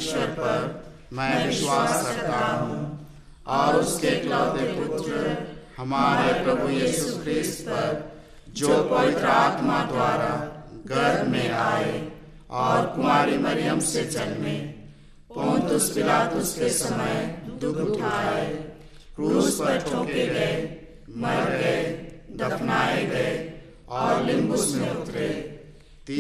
ईश्वर पर मैं विश्वास करता हूँ और उसके इकलौते पुत्र हमारे प्रभु यीशु ख्रिस्त पर, जो पवित्र आत्मा द्वारा गर्भ में आए और कुमारी मरियम से जन्मे, पोंतुस पिलातुस के समय दुख उठाए, क्रूस पर ठोके गए, मर गए, दफनाए गए और लिम्बुस में उतरे,